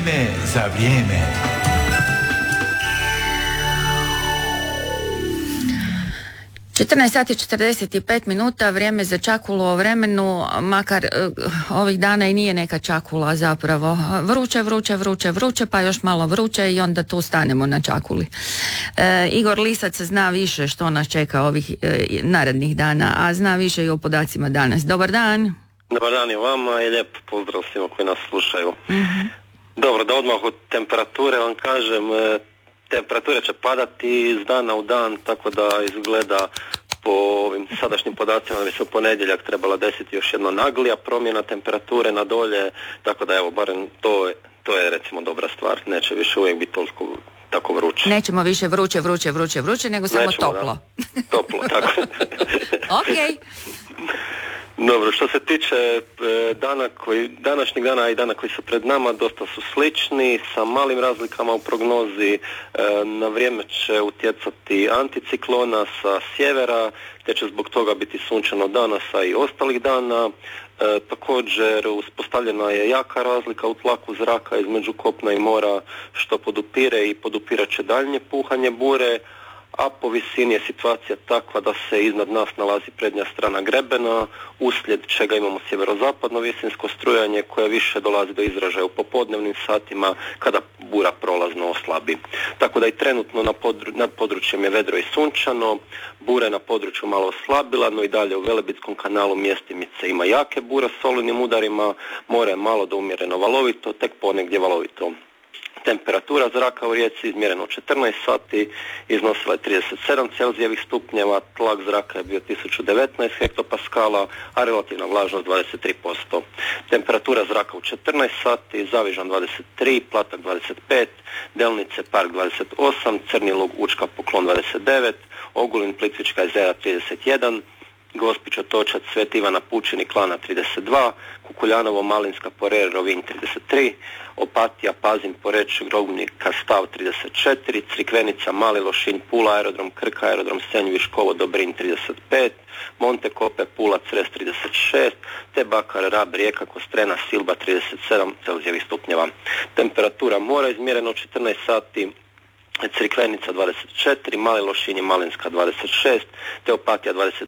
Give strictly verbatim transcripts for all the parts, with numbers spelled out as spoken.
Vreme za vrijeme. četrnaest sati četrdeset pet minuta, vrijeme za čakulu o vremenu, makar uh, ovih dana i nije neka čakula zapravo. Vruće, vruće, vruće, vruće, pa još malo vruće i onda tu stanemo na čakuli. E, Igor Lisac zna više što nas čeka ovih e, narednih dana, a zna više i o podacima danas. Dobar dan. Dobar dan i vama i lijep pozdrav svima koji nas slušaju. Mm-hmm. Dobro, da odmah od temperature vam kažem, temperature će padati iz dana u dan, tako da izgleda po ovim sadašnjim podacima da bi se u ponedjeljak trebala desiti još jedna naglija promjena temperature na dolje, tako da evo, barem to, to je recimo dobra stvar, neće više uvijek biti toliko tako vruće. Nećemo više vruće, vruće, vruće, vruće, nego samo Nećemo, toplo. Da. Toplo, tako. Ok. Dobro, što se tiče e, dana koji, današnjeg dana i dana koji su pred nama, dosta su slični, sa malim razlikama u prognozi. E, na vrijeme će utjecati anticiklona sa sjevera, te će zbog toga biti sunčano danas, a i ostalih dana. E, također uspostavljena je jaka razlika u tlaku zraka između kopna i mora, što podupire i podupirat će daljnje puhanje bure, a po visini je situacija takva da se iznad nas nalazi prednja strana grebena, uslijed čega imamo sjeverozapadno visinsko strujanje koje više dolazi do izražaja u popodnevnim satima kada bura prolazno oslabi. Tako da i trenutno na podru- nad područjem je vedro i sunčano, bura je na području malo oslabila, no i dalje u Velebitskom kanalu mjestimice ima jake bure s olujnim udarima, more je malo do umjereno valovito, tek ponegdje valovito. Temperatura zraka u Rijeci izmjerena u četrnaest sati iznosila je trideset sedam celzijevih stupnjeva, tlak zraka je bio tisuću devetnaest hektopaskala, a relativna vlažnost dvadeset tri posto. Temperatura zraka u četrnaest sati, Zavižan dvadeset tri, Platak dvadeset pet, Delnice Park dvadeset osam, Crni Lug Učka Poklon dvadeset devet, Ogulin Plitvička jezera trideset jedan, Gospić Otočac Sveti Ivana Pučin i Klana trideset dva, Kukuljanovo Malinska Porer Rovinj trideset tri, Opatija Pazin Poreč Grobnika Stav trideset četiri, Crikvenica Mali Lošinj Pula Aerodrom Krka Aerodrom Senj Viškovo Dobrin trideset pet, Monte Kope Pula Cres trideset šest, te Bakar Rab Rijeka Kostrena Silba trideset sedam celzijevih stupnjeva. Temperatura mora izmjerena u četrnaest sati, Crikvenica dvadeset četiri, Mali Lošinj i Malinska dvadeset šest, te Opatija dvadeset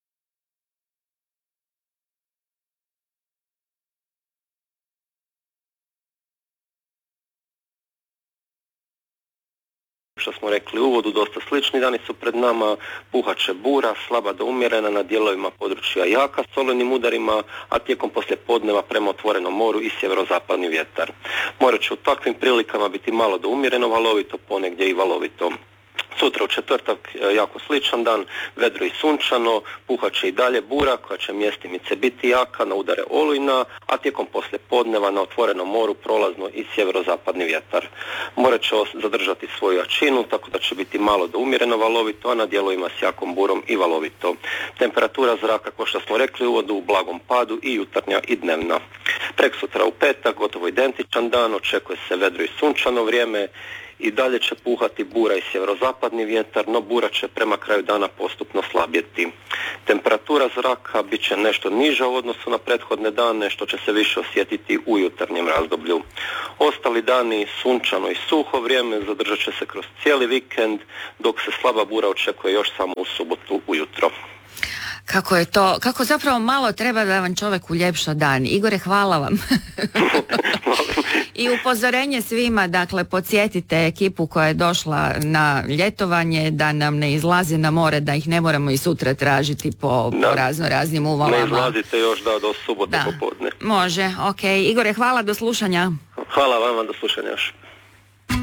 što smo rekli u uvodu, dosta slični dani su pred nama, puhaće bura, slaba do umjerena, na dijelovima područja jaka s olujnim udarima, a tijekom poslijepodneva prema otvorenom moru i sjeverozapadni vjetar. More će u takvim prilikama biti malo do umjereno valovito, ponegdje i valovito. Sutra u četvrtak jako sličan dan, vedro i sunčano, puhaće i dalje bura koja će mjestimice biti jaka, na udare olujna, a tijekom poslijepodneva na otvorenom moru prolazno i sjeverozapadni vjetar. More će zadržati svoju jačinu, tako da će biti malo do umjereno valovito, a na dijelovima s jakom burom i valovito. Temperatura zraka, kao što smo rekli u uvodu, u blagom padu i jutarnja i dnevna. Preksutra u petak, gotovo identičan dan, očekuje se vedro i sunčano vrijeme, i dalje će puhati bura i sjeverozapadni vjetar, no bura će prema kraju dana postupno slabjeti. Temperatura zraka bit će nešto niža u odnosu na prethodne dane, što će se više osjetiti u jutarnjem razdoblju. Ostali dani sunčano i suho vrijeme zadržat će se kroz cijeli vikend, dok se slaba bura očekuje još samo u subotu ujutro. Kako je to, kako zapravo malo treba da vam čovjek uljepša dan. Igore, hvala vam. I upozorenje svima, dakle, podsjetite ekipu koja je došla na ljetovanje da nam ne izlazi na more, da ih ne moramo i sutra tražiti po, po razno raznim uvalama. Ne izlazite još da do subote da. popodne. Može, ok. Igore, hvala, do slušanja. Hvala vama, do slušanja još.